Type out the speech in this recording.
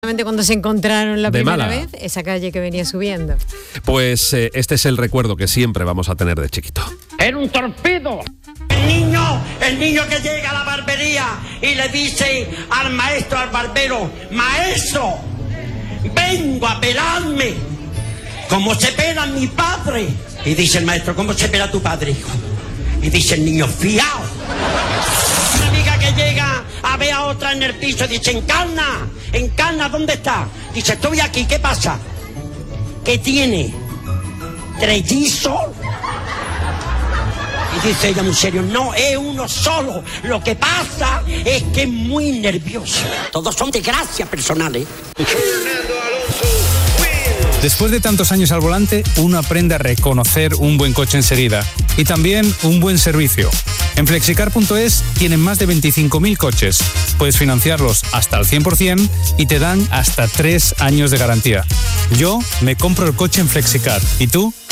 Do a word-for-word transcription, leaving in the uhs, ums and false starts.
Cuando se encontraron la de primera Málaga. vez, esa calle que venía subiendo. Pues eh, este es el recuerdo que siempre vamos a tener de chiquito. ¡Era un torpedo! El niño, el niño que llega a la barbería y le dice al maestro, al barbero: maestro, vengo a pelarme como se pela mi padre. Y dice el maestro: ¿cómo se pela tu padre, hijo? Y dice el niño: fiao. Una amiga que llega a ver a otra en el piso y dice: Encarna, Encarna, ¿dónde está? Dice: estoy aquí, ¿qué pasa? ¿Qué tiene? ¿Trellizo? Y dice ella muy serio: no, es uno solo. Lo que pasa es que es muy nervioso. Todos son desgracias personales. Después de tantos años al volante, uno aprende a reconocer un buen coche enseguida y también un buen servicio. En flexicar punto es tienen más de veinticinco mil coches. Puedes financiarlos hasta el cien por ciento y te dan hasta tres años de garantía. Yo me compro el coche en Flexicar. ¿Y tú?